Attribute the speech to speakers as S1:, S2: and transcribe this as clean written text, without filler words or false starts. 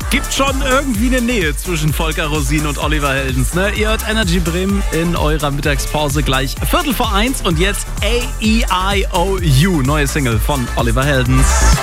S1: Gibt schon irgendwie eine Nähe zwischen Volker Rosin und Oliver Heldens, ne? Ihr hört Energy Bremen in eurer Mittagspause gleich 1:15 und jetzt A-E-I-O-U, neue Single von Oliver Heldens.